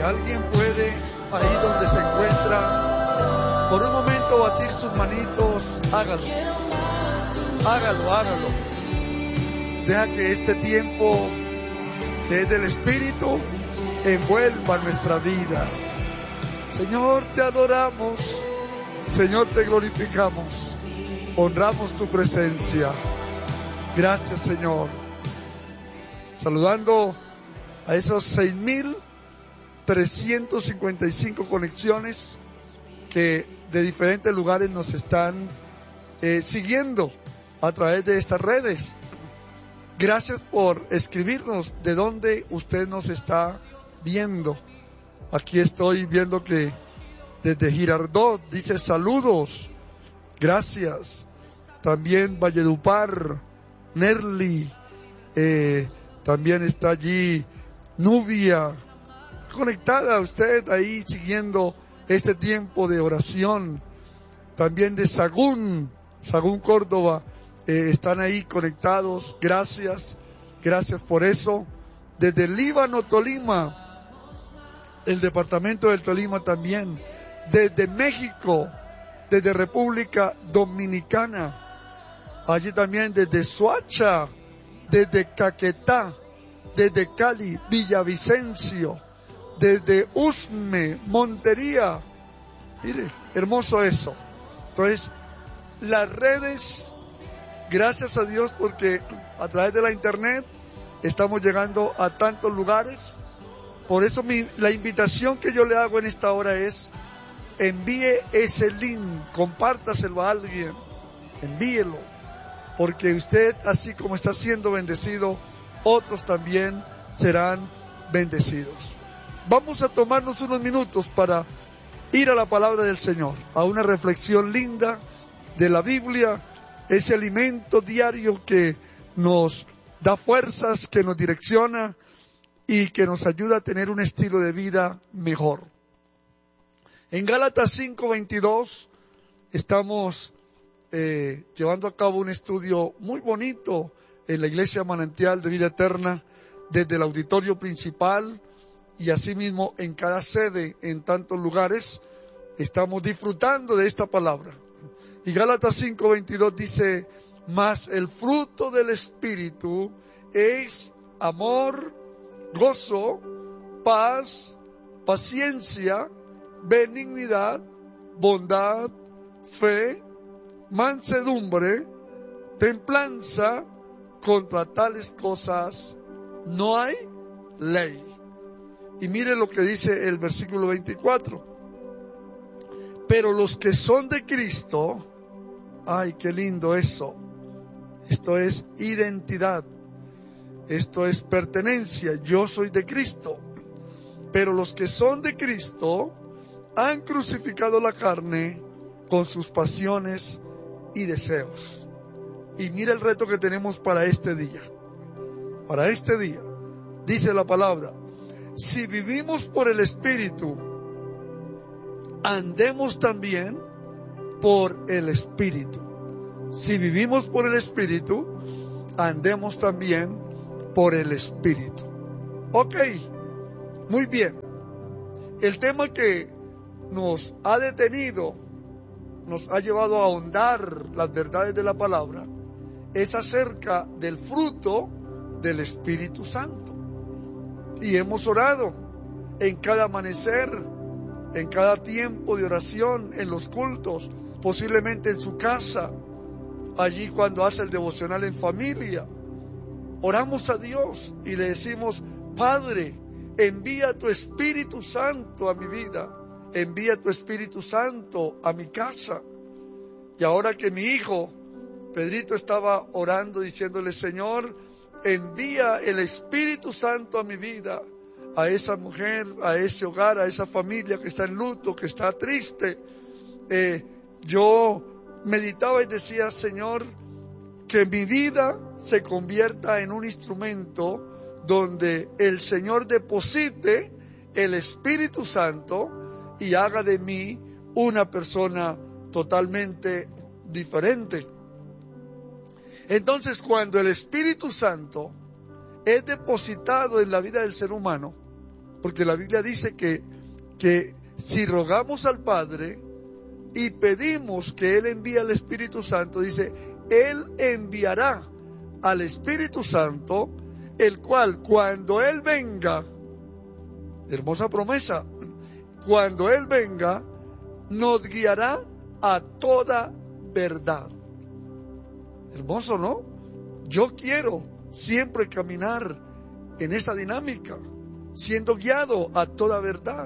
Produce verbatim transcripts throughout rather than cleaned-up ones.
alguien puede, ahí donde se encuentra, por un momento batir sus manitos, hágalo. Hágalo, hágalo. Deja que este tiempo que es del Espíritu envuelva nuestra vida. Señor, te adoramos. Señor, te glorificamos. Honramos tu presencia. Gracias, Señor. Saludando a esos seis mil trescientas cincuenta y cinco conexiones que de diferentes lugares nos están eh, siguiendo a través de estas redes. Gracias por escribirnos de dónde usted nos está viendo. Aquí estoy viendo que desde Girardot dice saludos. Gracias. También Valledupar, Nerli, eh, también está allí Nubia, conectada a usted ahí siguiendo este tiempo de oración. También de Sagún, Sagún Córdoba, eh, están ahí conectados. Gracias, gracias por eso. Desde Líbano, Tolima, el departamento del Tolima también. Desde México, desde República Dominicana, allí también desde Soacha, desde Caquetá, desde Cali, Villavicencio, desde Usme, Montería. Mire, hermoso eso. Entonces, las redes, gracias a Dios, porque a través de la internet estamos llegando a tantos lugares. Por eso mi, la invitación que yo le hago en esta hora es: envíe ese link, compártaselo a alguien, envíelo, porque usted, así como está siendo bendecido, otros también serán bendecidos. Vamos a tomarnos unos minutos para ir a la palabra del Señor, a una reflexión linda de la Biblia, ese alimento diario que nos da fuerzas, que nos direcciona y que nos ayuda a tener un estilo de vida mejor. En Gálatas cinco veintidós estamos eh, llevando a cabo un estudio muy bonito en la Iglesia Manantial de Vida Eterna, desde el auditorio principal y asimismo en cada sede, en tantos lugares, estamos disfrutando de esta palabra. Y Gálatas cinco veintidós dice: mas el fruto del Espíritu es amor, gozo, paz, paciencia, benignidad, bondad, fe, mansedumbre, templanza. Contra tales cosas no hay ley. Y mire lo que dice el versículo veinticuatro. Pero los que son de Cristo, ay, qué lindo eso. Esto es identidad. Esto es pertenencia. Yo soy de Cristo. Pero los que son de Cristo han crucificado la carne con sus pasiones y deseos. Y mira el reto que tenemos para este día. Para este día, dice la palabra: si vivimos por el Espíritu, andemos también por el Espíritu. Si vivimos por el Espíritu, andemos también por el Espíritu. Ok, muy bien. El tema que nos ha detenido, nos ha llevado a ahondar las verdades de la palabra, es acerca del fruto del Espíritu Santo. Y hemos orado en cada amanecer, en cada tiempo de oración, en los cultos, posiblemente en su casa, allí cuando hace el devocional en familia. Oramos a Dios y le decimos: Padre, envía tu Espíritu Santo a mi vida, envía tu Espíritu Santo a mi casa. Y ahora que mi hijo Pedrito estaba orando, diciéndole: Señor, envía el Espíritu Santo a mi vida, a esa mujer, a ese hogar, a esa familia que está en luto, que está triste. Eh, yo meditaba y decía: Señor, que mi vida se convierta en un instrumento donde el Señor deposite el Espíritu Santo y haga de mí una persona totalmente diferente. Entonces, cuando el Espíritu Santo es depositado en la vida del ser humano, Porque la Biblia dice que, que si rogamos al Padre y pedimos que Él envíe al Espíritu Santo, dice, Él enviará al Espíritu Santo, el cual cuando Él venga, hermosa promesa, cuando Él venga, nos guiará a toda verdad. Hermoso, ¿no? Yo quiero siempre caminar en esa dinámica, siendo guiado a toda verdad.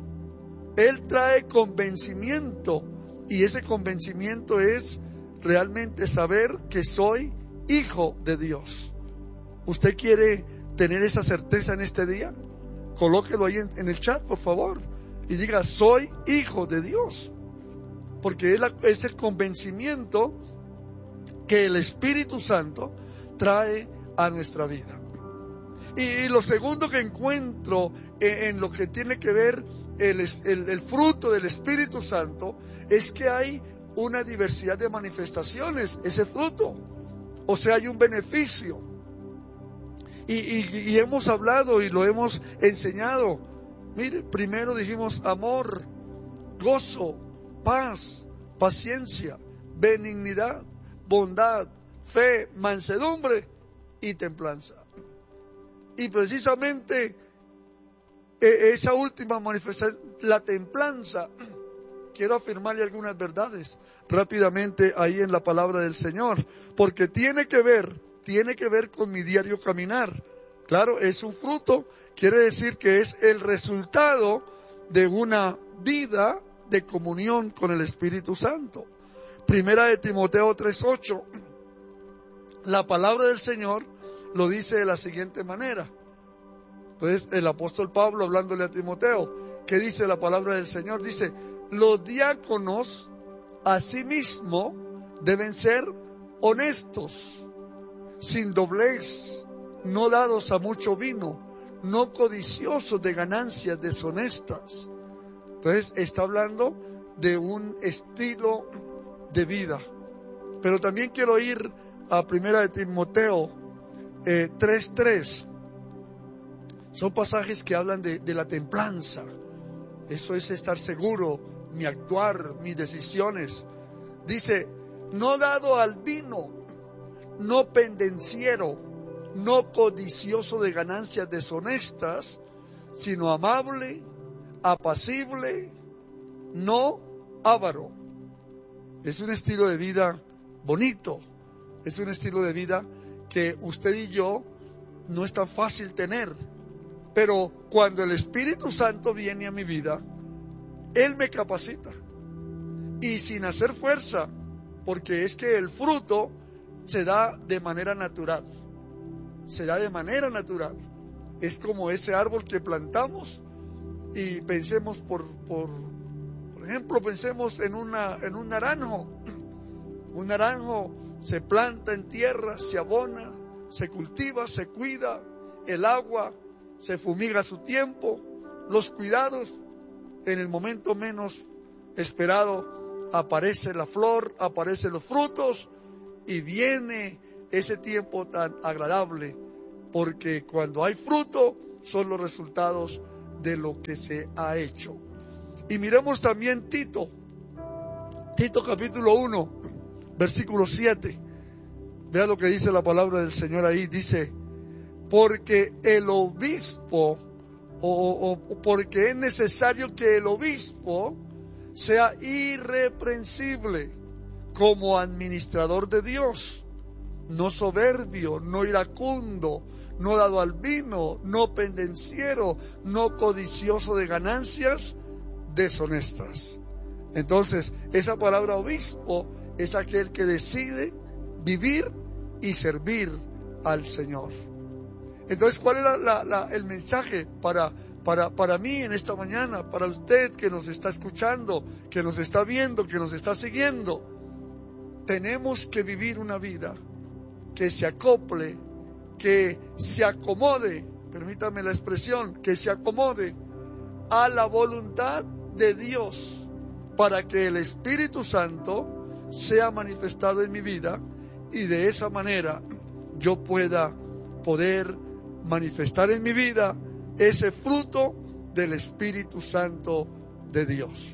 Él trae convencimiento, y ese convencimiento es realmente saber que soy hijo de Dios. ¿Usted quiere tener esa certeza en este día? Colóquelo ahí en, en el chat, por favor, y diga, soy hijo de Dios. Porque es, la, es el convencimiento que el Espíritu Santo trae a nuestra vida. Y, y lo segundo que encuentro en, en lo que tiene que ver el, el, el fruto del Espíritu Santo es que hay una diversidad de manifestaciones, ese fruto. O sea, hay un beneficio. Y, y, y hemos hablado y lo hemos enseñado. Mire, primero dijimos amor, gozo, paz, paciencia, benignidad, bondad, fe, mansedumbre y templanza. Y precisamente esa última manifestación, la templanza, quiero afirmarle algunas verdades rápidamente ahí en la palabra del Señor, porque tiene que ver, tiene que ver con mi diario caminar. Claro, es un fruto, quiere decir que es el resultado de una vida de comunión con el Espíritu Santo. Primera de Timoteo tres ocho, la palabra del Señor lo dice de la siguiente manera. Entonces el apóstol Pablo hablándole a Timoteo, ¿qué dice la palabra del Señor? Dice, los diáconos asimismo deben ser honestos, sin doblez, no dados a mucho vino, no codiciosos de ganancias deshonestas. Entonces está hablando de un estilo de vida. Pero también quiero ir a Primera de Timoteo eh, tres tres. Son pasajes que hablan de, de la templanza. Eso es estar seguro, mi actuar, mis decisiones. Dice, no dado al vino, no pendenciero, no codicioso de ganancias deshonestas, sino amable, apacible, no avaro. Es un estilo de vida bonito, es un estilo de vida que usted y yo no es tan fácil tener, pero cuando el Espíritu Santo viene a mi vida, Él me capacita, y sin hacer fuerza, porque es que el fruto se da de manera natural, se da de manera natural, es como ese árbol que plantamos, y pensemos por, por, por ejemplo, pensemos en, una, en un naranjo. Un naranjo se planta en tierra, se abona, se cultiva, se cuida, el agua, se fumiga a su tiempo, los cuidados. En el momento menos esperado aparece la flor, aparecen los frutos y viene ese tiempo tan agradable, porque cuando hay fruto son los resultados de lo que se ha hecho. Y miremos también Tito, Tito capítulo uno, versículo siete. Vea lo que dice la palabra del Señor ahí. Dice, porque el obispo, o, o, o porque es necesario que el obispo sea irreprensible como administrador de Dios, no soberbio, no iracundo, no dado al vino, no pendenciero, no codicioso de ganancias deshonestas. Entonces, esa palabra obispo es aquel que decide vivir y servir al Señor. Entonces, ¿cuál es la, la, la, el mensaje para, para, para mí en esta mañana? Para usted que nos está escuchando, que nos está viendo, que nos está siguiendo. Tenemos que vivir una vida que se acople, que se acomode, permítame la expresión, que se acomode a la voluntad de Dios, para que el Espíritu Santo sea manifestado en mi vida y de esa manera yo pueda poder manifestar en mi vida ese fruto del Espíritu Santo de Dios.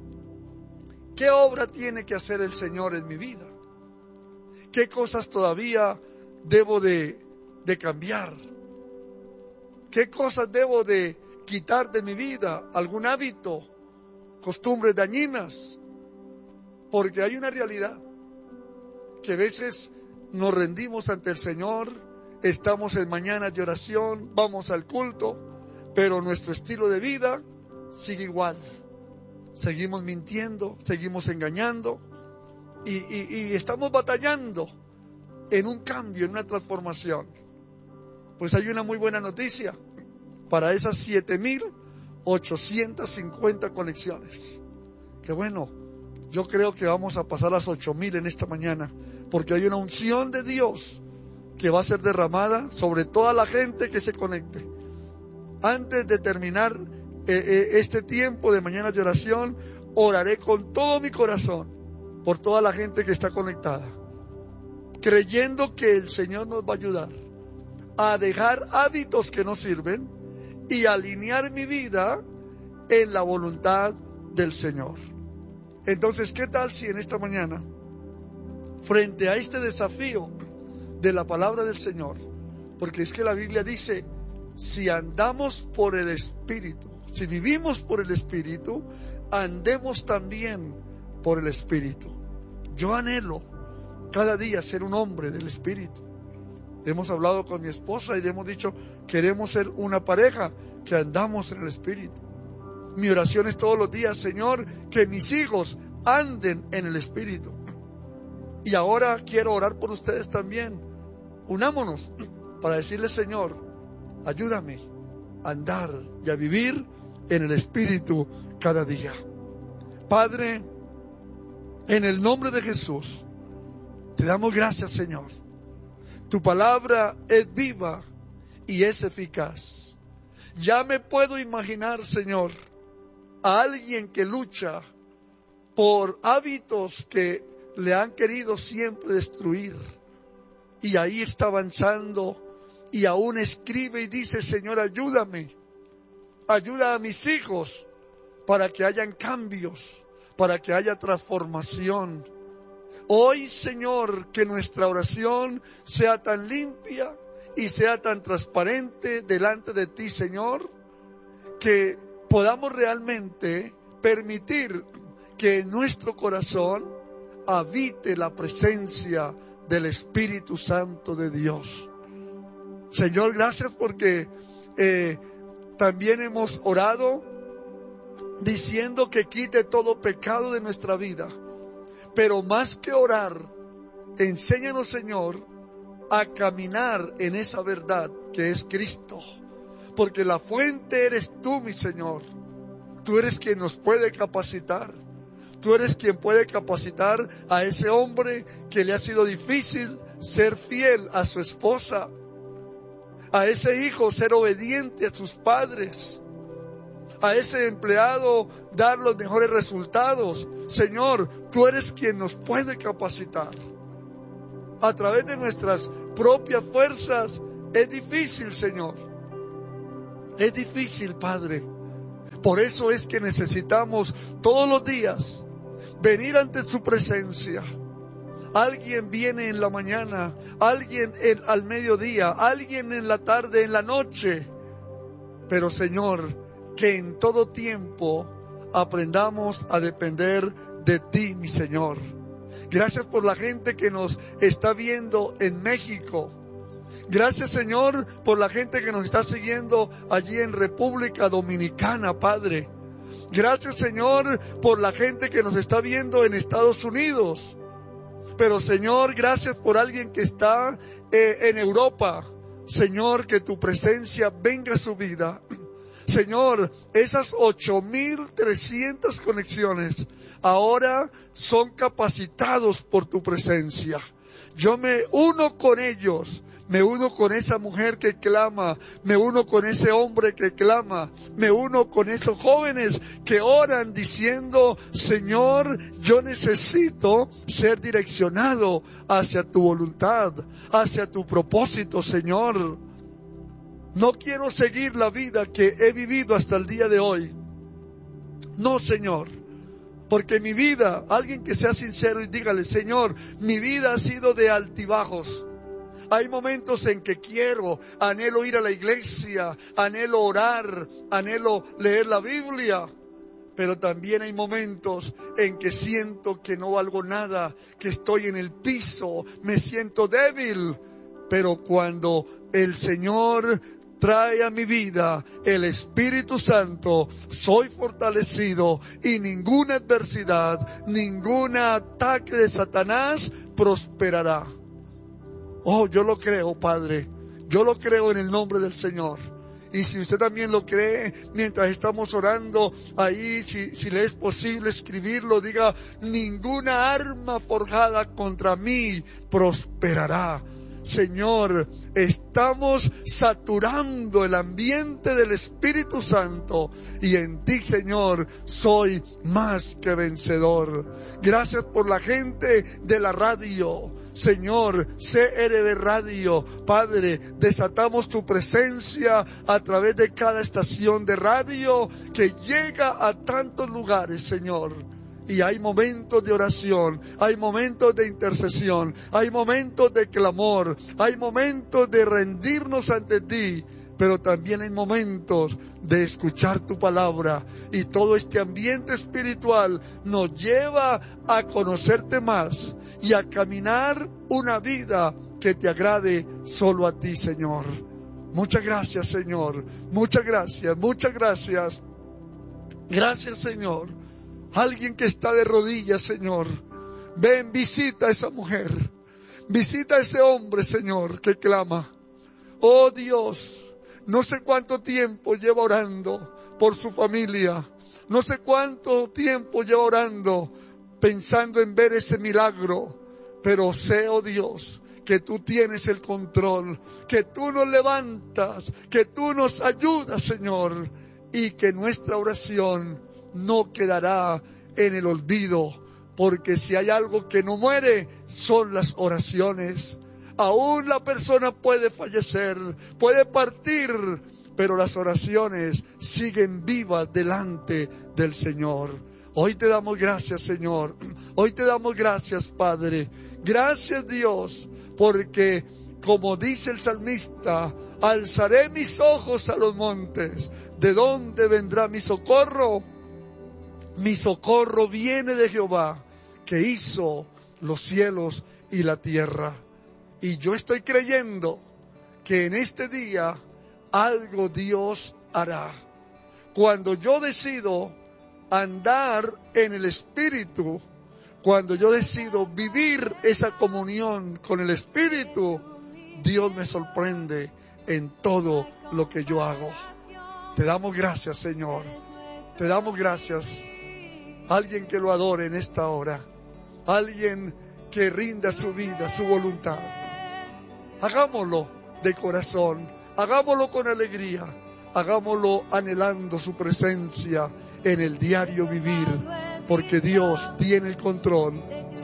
¿Qué obra tiene que hacer el Señor en mi vida? ¿Qué cosas todavía debo de, de cambiar? ¿Qué cosas debo de quitar de mi vida? ¿Algún hábito? ¿Costumbres dañinas? Porque hay una realidad, que a veces nos rendimos ante el Señor, estamos en mañanas de oración, vamos al culto, pero nuestro estilo de vida sigue igual. Seguimos mintiendo, seguimos engañando y, y, y estamos batallando en un cambio, en una transformación. Pues hay una muy buena noticia para esas siete mil ochocientas cincuenta conexiones. Que bueno, yo creo que vamos a pasar las ocho mil en esta mañana, porque hay una unción de Dios que va a ser derramada sobre toda la gente que se conecte. Antes de terminar eh, eh, este tiempo de mañana de oración, oraré con todo mi corazón por toda la gente que está conectada, creyendo que el Señor nos va a ayudar a dejar hábitos que no sirven y alinear mi vida en la voluntad del Señor. Entonces, ¿qué tal si en esta mañana, frente a este desafío de la palabra del Señor, porque es que la Biblia dice, si andamos por el Espíritu, si vivimos por el Espíritu, andemos también por el Espíritu. Yo anhelo cada día ser un hombre del Espíritu. Hemos hablado con mi esposa y le hemos dicho, queremos ser una pareja que andamos en el Espíritu. Mi oración es todos los días, Señor, que mis hijos anden en el Espíritu. Y ahora quiero orar por ustedes también. Unámonos para decirle, Señor, ayúdame a andar y a vivir en el Espíritu cada día. Padre, en el nombre de Jesús, te damos gracias, Señor. Tu palabra es viva y es eficaz. Ya me puedo imaginar, Señor, a alguien que lucha por hábitos que le han querido siempre destruir. Y ahí está avanzando y aún escribe y dice, Señor, ayúdame. Ayuda a mis hijos para que hayan cambios, para que haya transformación. Hoy, Señor, que nuestra oración sea tan limpia y sea tan transparente delante de ti, Señor, que podamos realmente permitir que en nuestro corazón habite la presencia del Espíritu Santo de Dios. Señor, gracias porque eh, también hemos orado diciendo que quite todo pecado de nuestra vida. Pero más que orar, enséñanos, Señor, a caminar en esa verdad que es Cristo. Porque la fuente eres tú, mi Señor. Tú eres quien nos puede capacitar. Tú eres quien puede capacitar a ese hombre que le ha sido difícil ser fiel a su esposa. A ese hijo ser obediente a sus padres. A ese empleado dar los mejores resultados. Señor, tú eres quien nos puede capacitar. A través de nuestras propias fuerzas es difícil, Señor. Es difícil, Padre. Por eso es que necesitamos todos los días venir ante su presencia. Alguien viene en la mañana, alguien en, al mediodía, alguien en la tarde, en la noche. Pero, Señor, que en todo tiempo aprendamos a depender de ti, mi Señor. Gracias por la gente que nos está viendo en México. Gracias, Señor, por la gente que nos está siguiendo allí en República Dominicana, Padre. Gracias, Señor, por la gente que nos está viendo en Estados Unidos. Pero, Señor, gracias por alguien que está eh, en Europa. Señor, que tu presencia venga a su vida. Señor, esas ocho mil trescientas conexiones ahora son capacitados por tu presencia. Yo me uno con ellos, me uno con esa mujer que clama, me uno con ese hombre que clama, me uno con esos jóvenes que oran diciendo, Señor, yo necesito ser direccionado hacia tu voluntad, hacia tu propósito, Señor. No quiero seguir la vida que he vivido hasta el día de hoy. No, Señor. Porque mi vida, alguien que sea sincero y dígale, Señor, mi vida ha sido de altibajos. Hay momentos en que quiero, anhelo ir a la iglesia, anhelo orar, anhelo leer la Biblia. Pero también hay momentos en que siento que no valgo nada, que estoy en el piso, me siento débil. Pero cuando el Señor trae a mi vida el Espíritu Santo, soy fortalecido y ninguna adversidad, ningún ataque de Satanás prosperará. Oh, yo lo creo, Padre. Yo lo creo en el nombre del Señor. Y si usted también lo cree, mientras estamos orando, ahí, si, si le es posible escribirlo, diga, ninguna arma forjada contra mí prosperará. Señor, estamos saturando el ambiente del Espíritu Santo y en ti, Señor, soy más que vencedor. Gracias por la gente de la radio. Señor, C R B Radio, Padre, desatamos tu presencia a través de cada estación de radio que llega a tantos lugares, Señor. Y hay momentos de oración, hay momentos de intercesión, hay momentos de clamor, hay momentos de rendirnos ante ti, pero también hay momentos de escuchar tu palabra. Y todo este ambiente espiritual nos lleva a conocerte más y a caminar una vida que te agrade solo a ti, Señor. Muchas gracias, Señor. Muchas gracias, muchas gracias. Gracias, Señor. Alguien que está de rodillas, Señor, ven, visita a esa mujer, visita a ese hombre, Señor, que clama. Oh Dios, no sé cuánto tiempo lleva orando por su familia, no sé cuánto tiempo lleva orando pensando en ver ese milagro, pero sé, oh Dios, que tú tienes el control, que tú nos levantas, que tú nos ayudas, Señor, y que nuestra oración no quedará en el olvido, porque si hay algo que no muere, son las oraciones. Aún la persona puede fallecer, puede partir, pero las oraciones siguen vivas delante del Señor. Hoy te damos gracias, Señor. Hoy te damos gracias, Padre. Gracias, Dios, porque como dice el salmista, alzaré mis ojos a los montes. ¿De dónde vendrá mi socorro? Mi socorro viene de Jehová, que hizo los cielos y la tierra. Y yo estoy creyendo que en este día algo Dios hará. Cuando yo decido andar en el Espíritu, cuando yo decido vivir esa comunión con el Espíritu, Dios me sorprende en todo lo que yo hago. Te damos gracias, Señor. Te damos gracias. Alguien que lo adore en esta hora. Alguien que rinda su vida, su voluntad. Hagámoslo de corazón. Hagámoslo con alegría. Hagámoslo anhelando su presencia en el diario vivir. Porque Dios tiene el control.